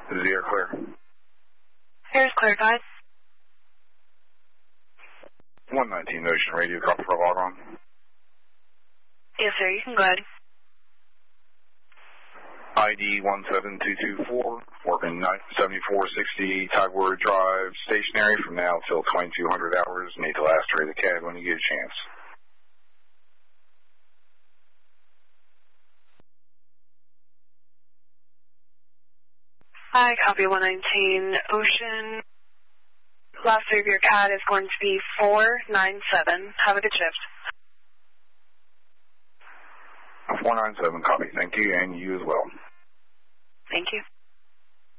Is the air clear? Air's clear, guys. 119 Ocean Radio, copy for log on. Yes, sir, you can go ahead. ID 17224, working 7460 Tidewater Drive, stationary from now till 2200 hours. Need to last trade the cab when you get a chance. Hi, copy 119 Ocean. Last three of your CAD is going to be 497. Have a good shift. 497, copy. Thank you, and you as well. Thank you.